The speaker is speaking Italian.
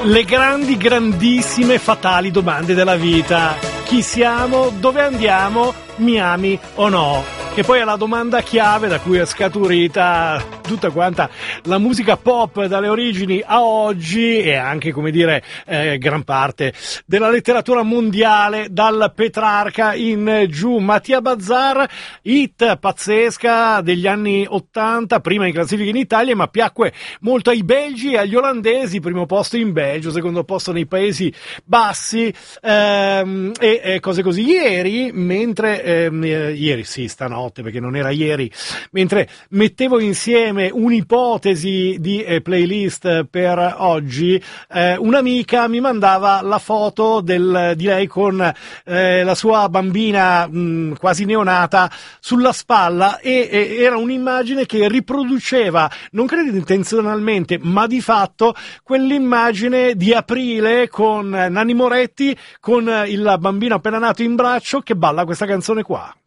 Le grandi, grandissime, fatali domande della vita. Chi siamo? Dove andiamo? Mi ami o no? Che poi è la domanda chiave da cui è scaturita tutta quanta la musica pop dalle origini a oggi e anche, come dire, gran parte della letteratura mondiale dal Petrarca in giù. Mattia Bazzar, hit pazzesca degli anni 80, prima in classifica in Italia, ma piacque molto ai belgi e agli olandesi, primo posto in Belgio, secondo posto nei Paesi Bassi e cose così. Ieri sì, stanotte, perché non era ieri, mentre mettevo insieme un'ipotesi di playlist per oggi, un'amica mi mandava la foto di lei con la sua bambina quasi neonata sulla spalla e era un'immagine che riproduceva, non credo intenzionalmente, ma di fatto quell'immagine di aprile con Nanni Moretti con il bambino appena nato in braccio che balla questa canzone qua.